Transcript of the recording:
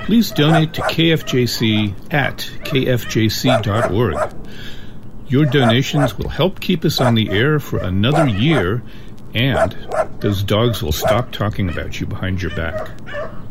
please donate to KFJC at kfjc.org. Your donations will help keep us on the air for another year, and those dogs will stop talking about you behind your back.